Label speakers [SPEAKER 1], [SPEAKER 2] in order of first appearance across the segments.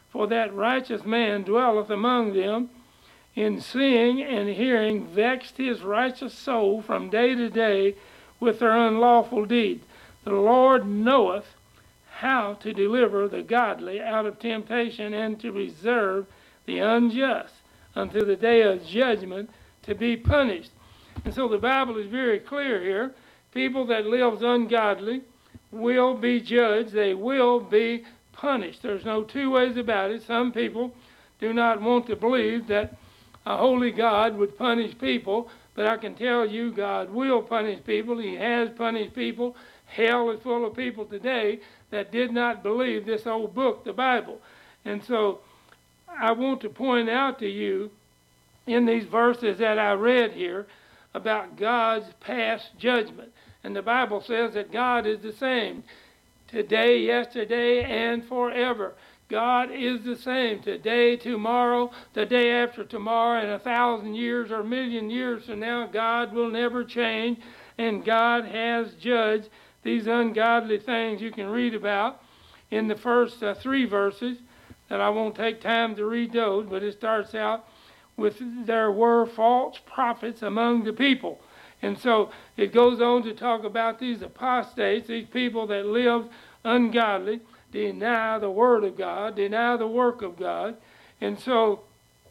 [SPEAKER 1] For that righteous man dwelleth among them, in seeing and hearing vexed his righteous soul from day to day with their unlawful deeds. The Lord knoweth how to deliver the godly out of temptation, and to reserve the unjust unto the day of judgment to be punished. And so the Bible is very clear here. People that live ungodly will be judged. They will be punished. There's no two ways about it. Some people do not want to believe that a holy God would punish people, but I can tell you God will punish people. He has punished people. Hell is full of people today that did not believe this old book, the Bible. And so I want to point out to you in these verses that I read here about God's past judgment. And the Bible says that God is the same today, yesterday, and forever. God is the same today, tomorrow, the day after tomorrow, and 1,000 years or 1,000,000 years from now. God will never change, and God has judged these ungodly things you can read about in the first 3 verses, that I won't take time to read those, but it starts out with there were false prophets among the people. And so it goes on to talk about these apostates, these people that live ungodly, deny the word of God, deny the work of God. And so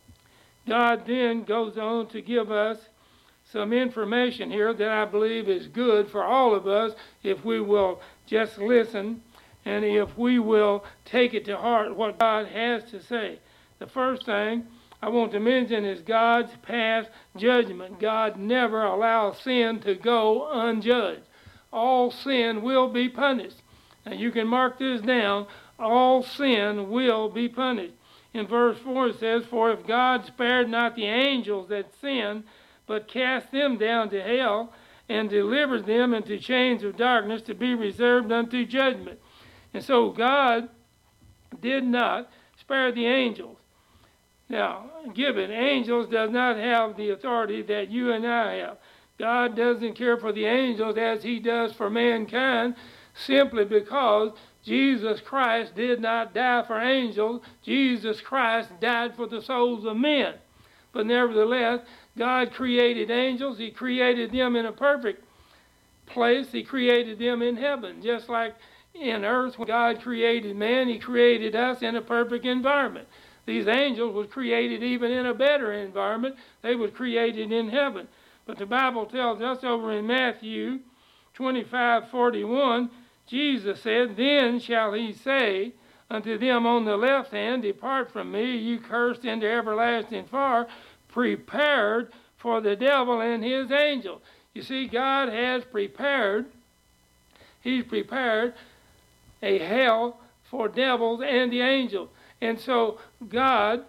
[SPEAKER 1] God then goes on to give us some information here that I believe is good for all of us if we will just listen and if we will take it to heart what God has to say. The first thing I want to mention is God's past judgment. God never allows sin to go unjudged. All sin will be punished. Now you can mark this down. All sin will be punished. In verse 4 it says, For if God spared not the angels that sinned, but cast them down to hell, and delivered them into chains of darkness to be reserved unto judgment. And so God did not spare the angels. Now, given, angels does not have the authority that you and I have. God doesn't care for the angels as he does for mankind, simply because Jesus Christ did not die for angels. Jesus Christ died for the souls of men. But nevertheless, God created angels. He created them in a perfect place. He created them in heaven. Just like in earth, when God created man, he created us in a perfect environment. These angels were created even in a better environment. They were created in heaven. But the Bible tells us over in Matthew 25:41, Jesus said, Then shall he say unto them on the left hand, Depart from me, you cursed, into everlasting fire, prepared for the devil and his angels. You see, God has prepared, he's prepared a hell for devils and the angels. And so God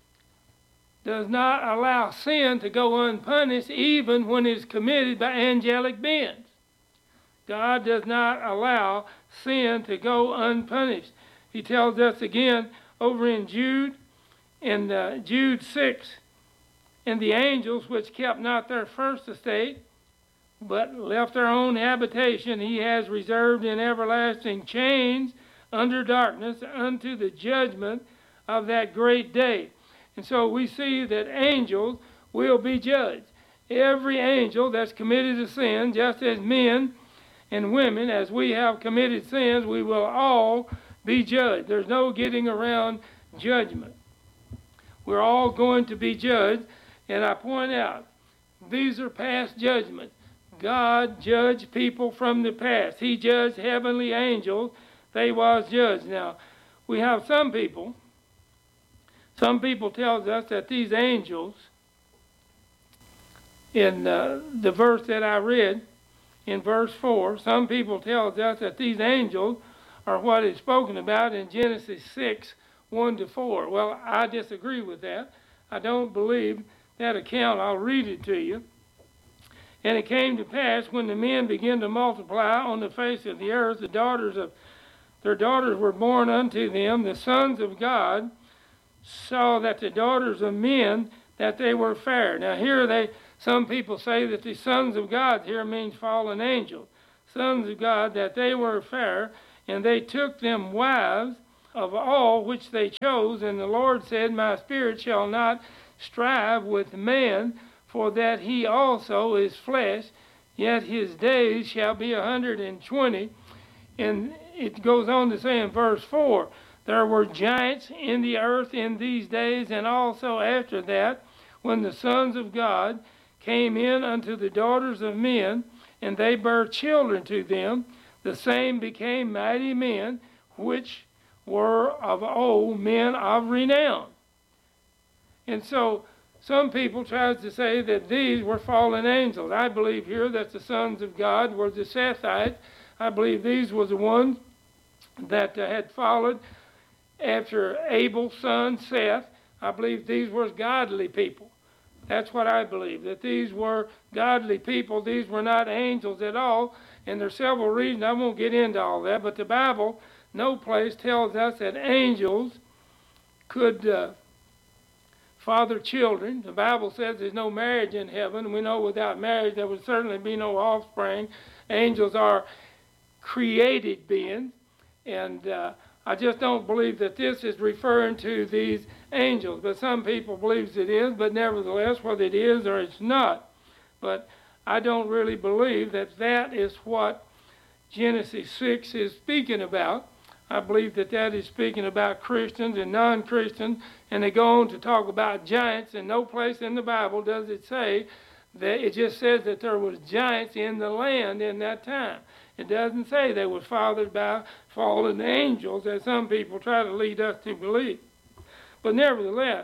[SPEAKER 1] does not allow sin to go unpunished even when it's committed by angelic beings. God does not allow sin to go unpunished. He tells us again over in Jude 6, And the angels which kept not their first estate, but left their own habitation, he has reserved in everlasting chains under darkness unto the judgment of that great day. And so we see that angels will be judged. Every angel that's committed a sin, just as men and women, as we have committed sins, we will all be judged. There's no getting around judgment. We're all going to be judged. And I point out, these are past judgments. God judged people from the past. He judged heavenly angels. They was judged. Now, we have some people tells us that these angels, in the verse that I read, in verse 4, some people tells us that these angels are what is spoken about in Genesis 6, 1-4. Well, I disagree with that. I don't believe that account. I'll read it to you. And it came to pass, when the men began to multiply on the face of the earth, their daughters were born unto them. The sons of God saw that the daughters of men, that they were fair. Now here some people say that the sons of God here means fallen angels. Sons of God, that they were fair, and they took them wives of all which they chose. And the Lord said, My spirit shall not strive with man, for that he also is flesh, yet his days shall be 120. And it goes on to say in verse 4, There were giants in the earth in these days, and also after that, when the sons of God came in unto the daughters of men, and they bare children to them, the same became mighty men, which were of old men of renown. And so some people try to say that these were fallen angels. I believe here that the sons of God were the Sethites. I believe these were the ones that had followed after Abel's son Seth. I believe these were godly people. That's what I believe, that these were godly people. These were not angels at all. And there's several reasons. I won't get into all that, but the Bible, no place tells us that angels could father children. The Bible says there's no marriage in heaven. We know without marriage there would certainly be no offspring. Angels are created beings, and I just don't believe that this is referring to these angels. But some people believe it is, but nevertheless, whether it is or it's not. But I don't really believe that that is what Genesis 6 is speaking about. I believe that that is speaking about Christians and non-Christians, and they go on to talk about giants, and no place in the Bible does it say that. It just says that there was giants in the land in that time. It doesn't say they were fathered by fallen angels, as some people try to lead us to believe. But nevertheless,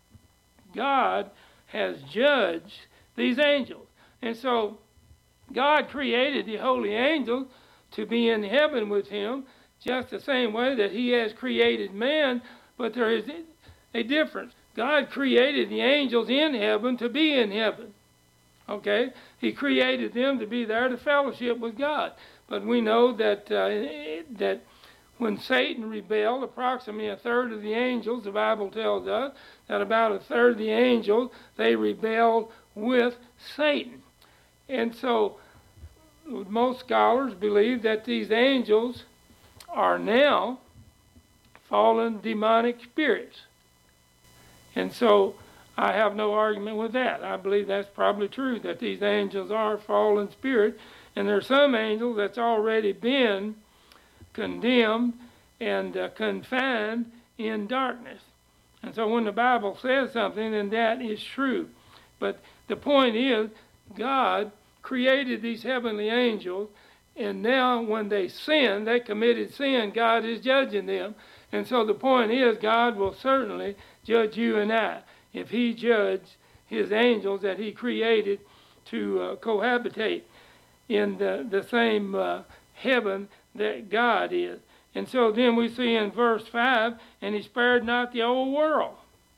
[SPEAKER 1] God has judged these angels. And so God created the holy angels to be in heaven with him, just the same way that he has created man, but there is a difference. God created the angels in heaven to be in heaven. Okay? He created them to be there to fellowship with God. But we know that that when Satan rebelled, approximately a third of the angels, the Bible tells us that about a third of the angels, they rebelled with Satan. And so most scholars believe that these angels are now fallen demonic spirits. And so I have no argument with that. I believe that's probably true, that these angels are fallen spirits. And there are some angels that's already been condemned and confined in darkness. And so when the Bible says something, then that is true. But the point is, God created these heavenly angels, and now when they sinned, they committed sin, God is judging them. And so the point is, God will certainly judge you and I if he judged his angels that he created to cohabitate in the same heaven that God is. And so then we see in verse 5, and he spared not the old world.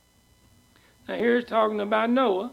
[SPEAKER 1] Now here it's talking about Noah.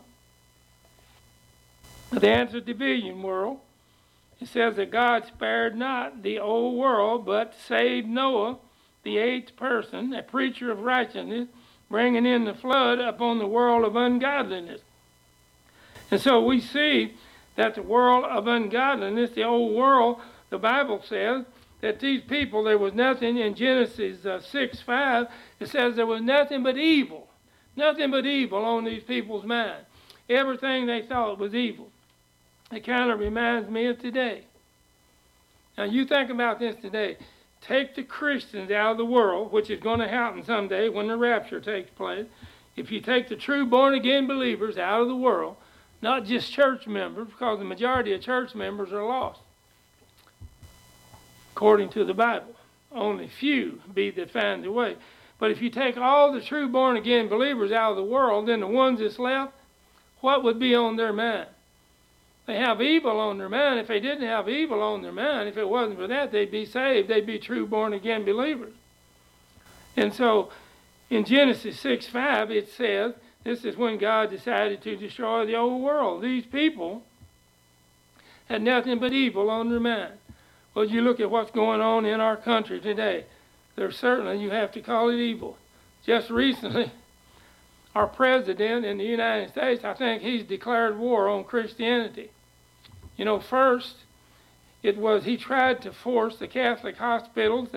[SPEAKER 1] The antediluvian world. It says that God spared not the old world, but saved Noah, the eighth person, a preacher of righteousness, bringing in the flood upon the world of ungodliness. And so we see that the world of ungodliness, the old world, the Bible says that these people, there was nothing in Genesis 6:5, it says there was nothing but evil on these people's mind. Everything they thought was evil. It kind of reminds me of today. Now you think about this today. Take the Christians out of the world, which is going to happen someday when the rapture takes place. If you take the true born-again believers out of the world, not just church members, because the majority of church members are lost, according to the Bible. Only few be that find the way. But if you take all the true born-again believers out of the world, then the ones that's left, what would be on their mind? They have evil on their mind. If they didn't have evil on their mind, if it wasn't for that, they'd be saved. They'd be true born-again believers. And so in Genesis 6:5, it says, this is when God decided to destroy the old world. These people had nothing but evil on their mind. Well, you look at what's going on in our country today. There's certainly, you have to call it evil. Just recently, our president in the United States, I think he's declared war on Christianity. You know, first, it was he tried to force the Catholic hospitals and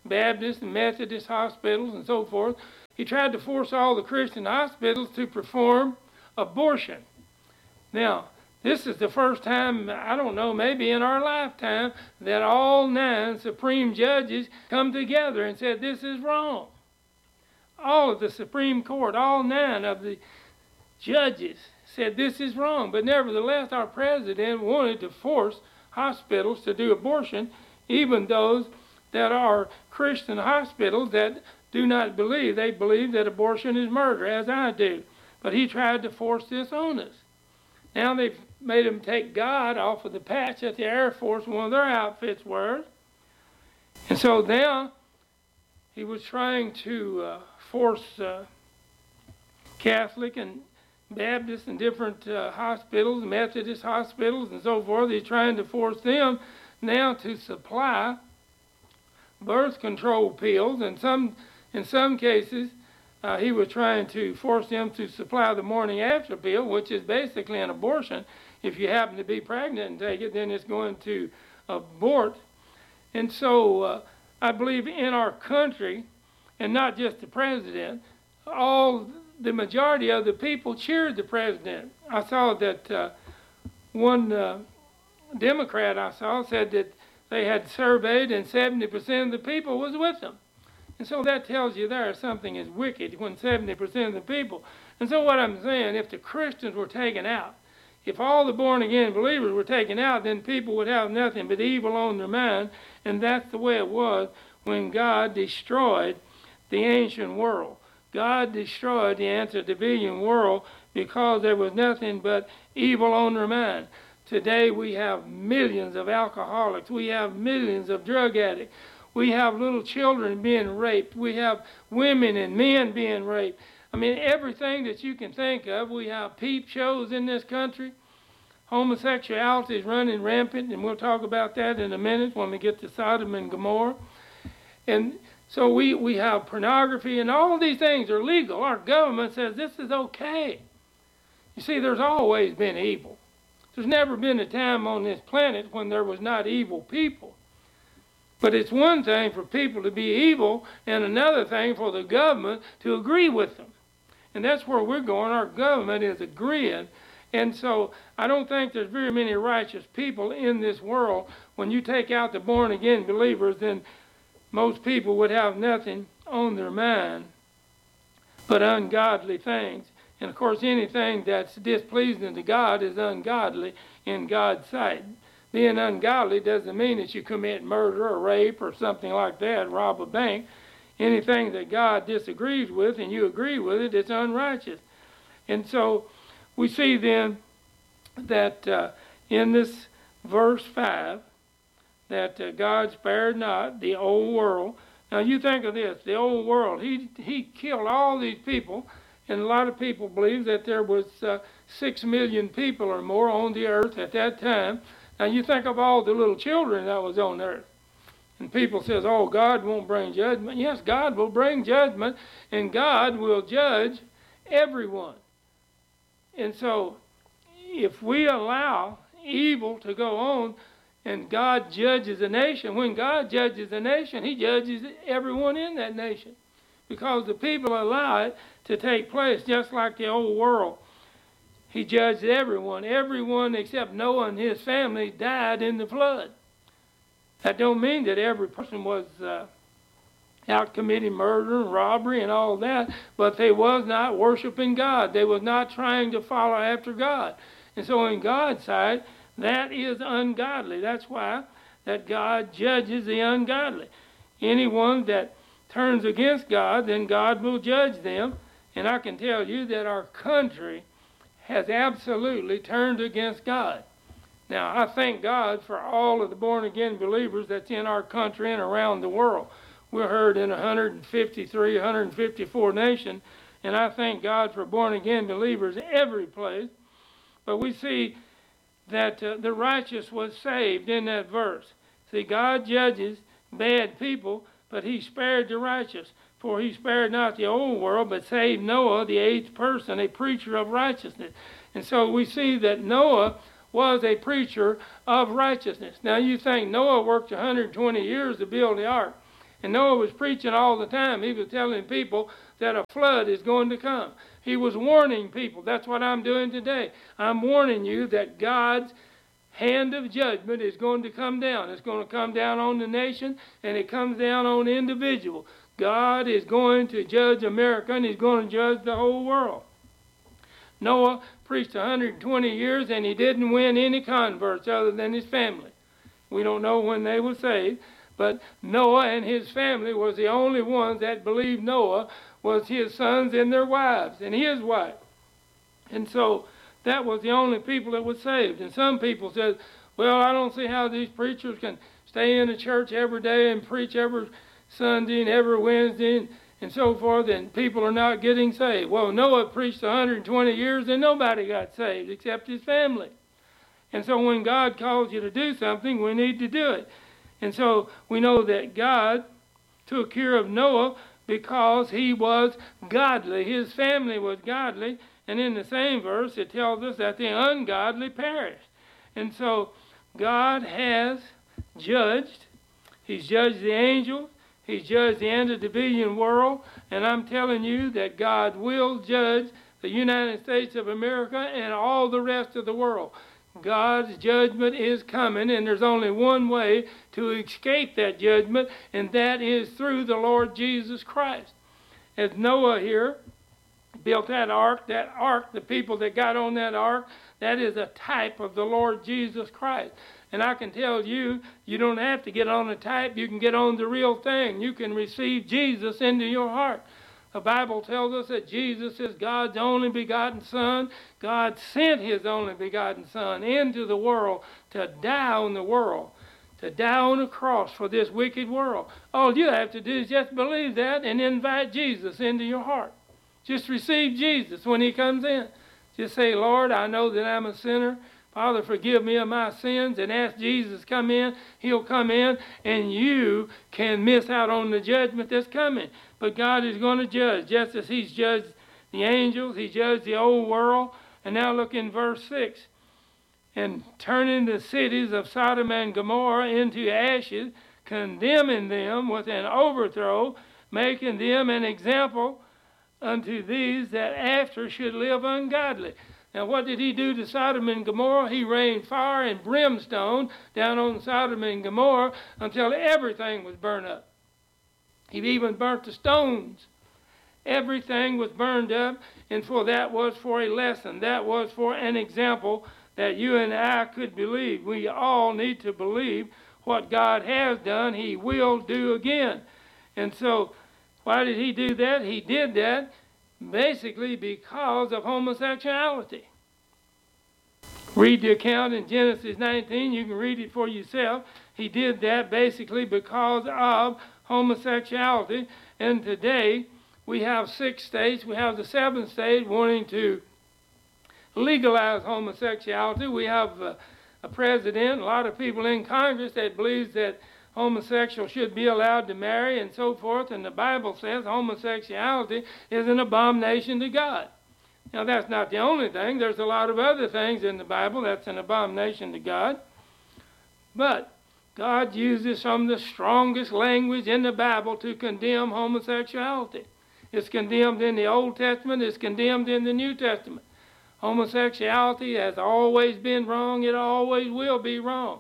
[SPEAKER 1] Baptist and Methodist hospitals and so forth. He tried to force all the Christian hospitals to perform abortion. Now, this is the first time, I don't know, maybe in our lifetime, that all 9 Supreme Judges come together and said this is wrong. All of the Supreme Court, all 9 of the judges said this is wrong. But nevertheless, our president wanted to force hospitals to do abortion, even those that are Christian hospitals that do not believe. They believe that abortion is murder, as I do. But he tried to force this on us. Now they've made him take God off of the patch that the Air Force, one of their outfits, wears. And so now he was trying to force Catholic and Baptist and different hospitals, Methodist hospitals and so forth. He's trying to force them now to supply birth control pills. And in some cases, he was trying to force them to supply the morning after pill, which is basically an abortion. If you happen to be pregnant and take it, then it's going to abort. And so I believe in our country, and not just the president, the majority of the people cheered the president. I saw that one Democrat I saw said that they had surveyed and 70% of the people was with them. And so that tells you there something is wicked when 70% of the people. And so what I'm saying, if the Christians were taken out, if all the born-again believers were taken out, then people would have nothing but evil on their mind. And that's the way it was when God destroyed the ancient world. God destroyed the antediluvian world because there was nothing but evil on their mind. Today we have millions of alcoholics. We have millions of drug addicts. We have little children being raped. We have women and men being raped. I mean, everything that you can think of. We have peep shows in this country. Homosexuality is running rampant, and we'll talk about that in a minute when we get to Sodom and Gomorrah. And so we have pornography, and all these things are legal. Our government says this is okay. You see, there's always been evil. There's never been a time on this planet when there was not evil people. But it's one thing for people to be evil and another thing for the government to agree with them. And that's where we're going. Our government is agreeing. And so I don't think there's very many righteous people in this world. When you take out the born-again believers, then most people would have nothing on their mind but ungodly things. And of course, anything that's displeasing to God is ungodly in God's sight. Being ungodly doesn't mean that you commit murder or rape or something like that, rob a bank. Anything that God disagrees with and you agree with it, it's unrighteous. And so we see then that in this verse 5, that God spared not the old world. Now you think of this, the old world. He killed all these people, and a lot of people believe that there was 6 million people or more on the earth at that time. Now you think of all the little children that was on earth. And people says, oh, God won't bring judgment. Yes, God will bring judgment, and God will judge everyone. And so if we allow evil to go on and God judges a nation, when God judges a nation, he judges everyone in that nation. Because the people allow it to take place, just like the old world. He judged everyone. Everyone except Noah and his family died in the flood. That don't mean that every person was out committing murder and robbery and all that, but they was not worshiping God. They was not trying to follow after God. And so in God's sight, that is ungodly. That's why that God judges the ungodly. Anyone that turns against God, then God will judge them. And I can tell you that our country has absolutely turned against God. Now, I thank God for all of the born-again believers that's in our country and around the world. We're heard in 153, 154 nations, and I thank God for born-again believers every place. But we see that the righteous was saved in that verse. See, God judges bad people, but he spared the righteous. For he spared not the old world, but saved Noah, the 8th person, a preacher of righteousness. And so we see that Noah was a preacher of righteousness. Now you think Noah worked 120 years to build the ark. And Noah was preaching all the time. He was telling people that a flood is going to come. He was warning people. That's what I'm doing today. I'm warning you that God's hand of judgment is going to come down. It's going to come down on the nation, and it comes down on the individual. God is going to judge America, and he's going to judge the whole world. Noah preached 120 years, and he didn't win any converts other than his family. We don't know when they were saved, but Noah and his family was the only ones that believed Noah was his sons and their wives and his wife. And so that was the only people that were saved. And some people said, well, I don't see how these preachers can stay in the church every day and preach every Sunday and every Wednesday and so forth, and people are not getting saved. Well, Noah preached 120 years and nobody got saved except his family. And so when God calls you to do something, we need to do it. And so we know that God took care of Noah because he was godly. His family was godly. And in the same verse, it tells us that the ungodly perished. And so God has judged. He's judged the angels. He's judged the antediluvian world. And I'm telling you that God will judge the United States of America and all the rest of the world. God's judgment is coming, and there's only one way to escape that judgment, and that is through the Lord Jesus Christ. As Noah here built that ark, the people that got on that ark, that is a type of the Lord Jesus Christ. And I can tell you, you don't have to get on a type, you can get on the real thing. You can receive Jesus into your heart. The Bible tells us that Jesus is God's only begotten Son. God sent his only begotten Son into the world to die on the world, to die on a cross for this wicked world. All you have to do is just believe that and invite Jesus into your heart. Just receive Jesus when he comes in. Just say, Lord, I know that I'm a sinner. Father, forgive me of my sins, and ask Jesus to come in. He'll come in, and you can miss out on the judgment that's coming. But God is going to judge, just as he's judged the angels, he judged the old world. And now look in verse 6. And turning the cities of Sodom and Gomorrah into ashes, condemning them with an overthrow, making them an example unto these that after should live ungodly. Now, what did he do to Sodom and Gomorrah? He rained fire and brimstone down on Sodom and Gomorrah until everything was burned up. He even burnt the stones. Everything was burned up, and that was for a lesson. That was for an example that you and I could believe. We all need to believe what God has done, he will do again. And so, why did he do that? He did that basically because of homosexuality. Read the account in Genesis 19. You can read it for yourself. He did that basically because of homosexuality. And today we have 6 states. We have the 7th state wanting to legalize homosexuality. We have a president, a lot of people in Congress that believes that homosexuals should be allowed to marry and so forth, and the Bible says homosexuality is an abomination to God. Now, that's not the only thing. There's a lot of other things in the Bible that's an abomination to God. But God uses some of the strongest language in the Bible to condemn homosexuality. It's condemned in the Old Testament. It's condemned in the New Testament. Homosexuality has always been wrong. It always will be wrong.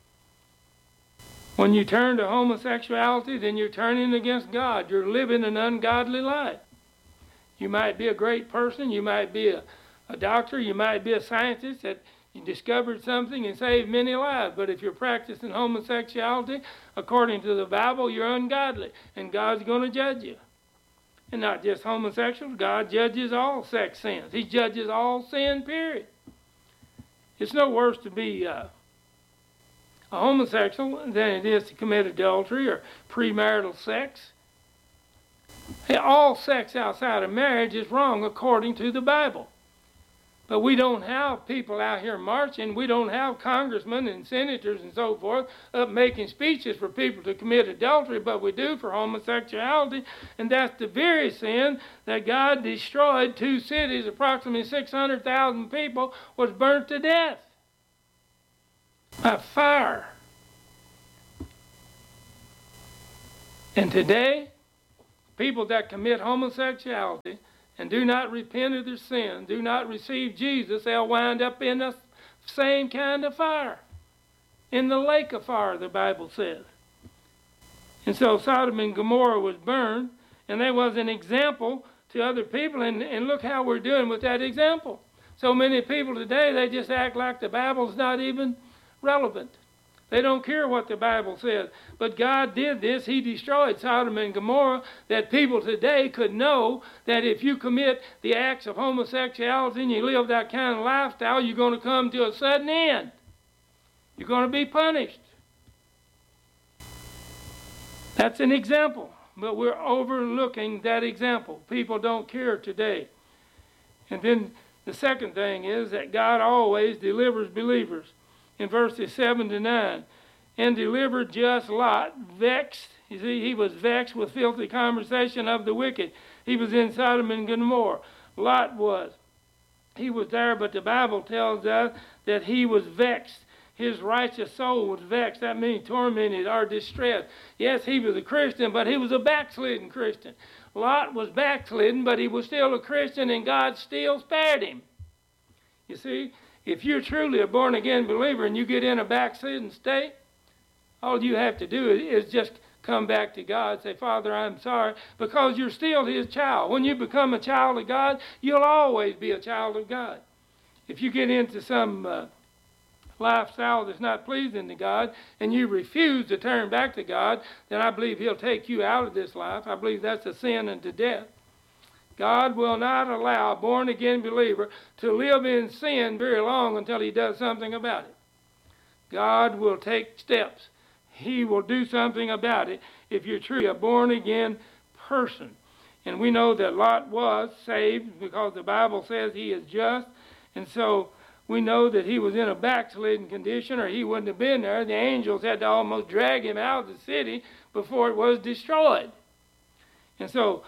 [SPEAKER 1] When you turn to homosexuality, then you're turning against God. You're living an ungodly life. You might be a great person. You might be a doctor. You might be a scientist that you discovered something and saved many lives. But if you're practicing homosexuality, according to the Bible, you're ungodly. And God's going to judge you. And not just homosexuals. God judges all sex sins. He judges all sin, period. It's no worse to be a homosexual than it is to commit adultery or premarital sex. Hey, all sex outside of marriage is wrong according to the Bible. But we don't have people out here marching. We don't have congressmen and senators and so forth up making speeches for people to commit adultery, but we do for homosexuality. And that's the very sin that God destroyed 2 cities, approximately 600,000 people, was burnt to death by fire. And today, people that commit homosexuality and do not repent of their sin, do not receive Jesus, they'll wind up in the same kind of fire. In the lake of fire, the Bible says. And so Sodom and Gomorrah was burned, and there was an example to other people, and look how we're doing with that example. So many people today, they just act like the Bible's not even relevant. They don't care what the Bible says. But God did this. He destroyed Sodom and Gomorrah, that people today could know that if you commit the acts of homosexuality and you live that kind of lifestyle, you're going to come to a sudden end. You're going to be punished. That's an example, but we're overlooking that example. People don't care today. And then the second thing is that God always delivers believers. In verses 7 to 9, and delivered just Lot, vexed. You see, he was vexed with filthy conversation of the wicked. He was in Sodom and Gomorrah. Lot was. He was there, but the Bible tells us that he was vexed. His righteous soul was vexed. That means tormented or distressed. Yes, he was a Christian, but he was a backslidden Christian. Lot was backslidden, but he was still a Christian, and God still spared him. You see, if you're truly a born-again believer and you get in a backslidden state, all you have to do is just come back to God, say, Father, I'm sorry, because you're still His child. When you become a child of God, you'll always be a child of God. If you get into some lifestyle that's not pleasing to God and you refuse to turn back to God, then I believe He'll take you out of this life. I believe that's a sin unto death. God will not allow a born-again believer to live in sin very long until he does something about it. God will take steps. He will do something about it if you're truly a born-again person. And we know that Lot was saved because the Bible says he is just. And so we know that he was in a backslidden condition or he wouldn't have been there. The angels had to almost drag him out of the city before it was destroyed. And so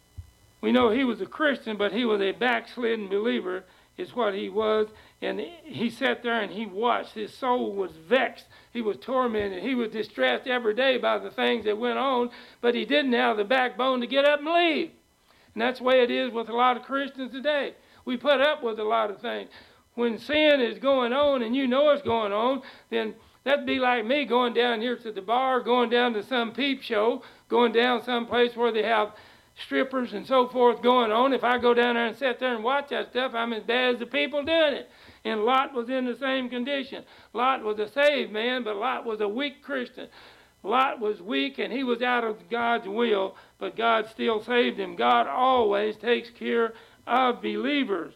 [SPEAKER 1] we know he was a Christian, but he was a backslidden believer is what he was. And he sat there and he watched. His soul was vexed. He was tormented. He was distressed every day by the things that went on, but he didn't have the backbone to get up and leave. And that's the way it is with a lot of Christians today. We put up with a lot of things. When sin is going on and you know it's going on, then that'd be like me going down here to the bar, going down to some peep show, going down someplace where they have strippers and so forth going on. If I go down there and sit there and watch that stuff, I'm as bad as the people doing it. And Lot was in the same condition. Lot was a saved man, but Lot was a weak Christian. Lot was weak and he was out of God's will, but God still saved him. God always takes care of believers.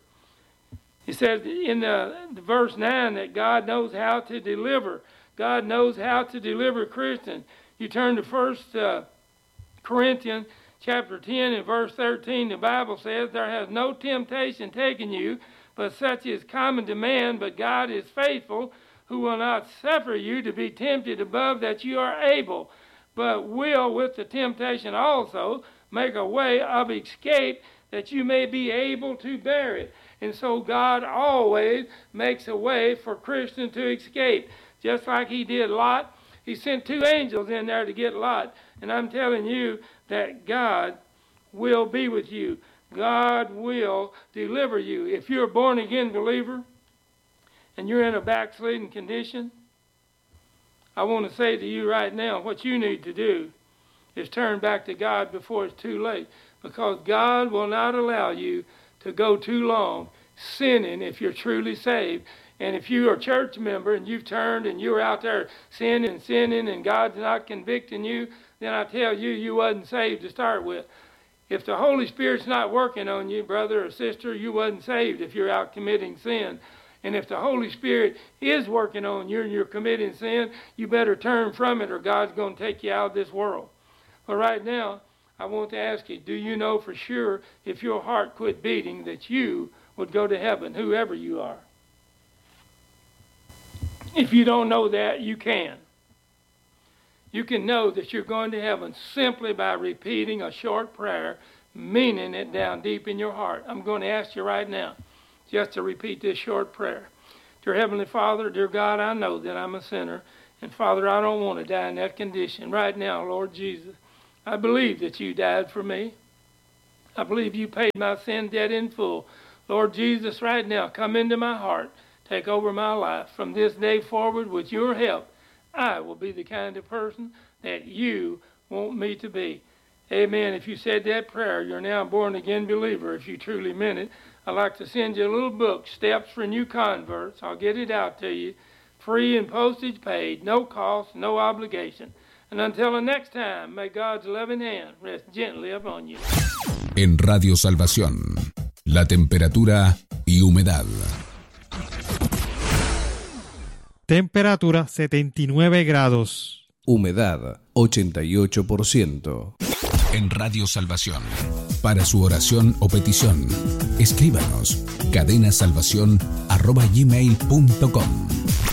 [SPEAKER 1] He said in the verse 9 that God knows how to deliver. God knows how to deliver Christians. You turn to 1 Corinthians chapter 10 and verse 13, the Bible says, there has no temptation taken you, but such is common to man, but God is faithful, who will not suffer you to be tempted above that you are able, but will with the temptation also make a way of escape that you may be able to bear it. And so God always makes a way for Christians to escape. Just like He did Lot, He sent 2 angels in there to get Lot. And I'm telling you that God will be with you. God will deliver you. If you're a born-again believer and you're in a backslidden condition, I want to say to you right now, what you need to do is turn back to God before it's too late. Because God will not allow you to go too long sinning if you're truly saved. And if you're a church member and you've turned and you're out there sinning and God's not convicting you, then I tell you, you wasn't saved to start with. If the Holy Spirit's not working on you, brother or sister, you wasn't saved if you're out committing sin. And if the Holy Spirit is working on you and you're committing sin, you better turn from it or God's going to take you out of this world. But right now, I want to ask you, do you know for sure if your heart quit beating that you would go to heaven, whoever you are? If you don't know that, you can. You can know that you're going to heaven simply by repeating a short prayer, meaning it down deep in your heart. I'm going to ask you right now just to repeat this short prayer. Dear Heavenly Father, dear God, I know that I'm a sinner. And Father, I don't want to die in that condition. Right now, Lord Jesus, I believe that you died for me. I believe you paid my sin debt in full. Lord Jesus, right now, come into my heart. Take over my life. From this day forward, with your help, I will be the kind of person that you want me to be. Amen. If you said that prayer, you're now a born-again believer. If you truly meant it, I'd like to send you a little book, Steps for New Converts. I'll get it out to you, free and postage paid, no cost, no obligation. And until the next time, may God's loving hand rest gently upon you.
[SPEAKER 2] En Radio Salvación, la temperatura y humedad.
[SPEAKER 3] Temperatura 79 grados.
[SPEAKER 2] Humedad 88%. En Radio Salvación. Para su oración o petición, escríbanos cadenasalvacion@gmail.com.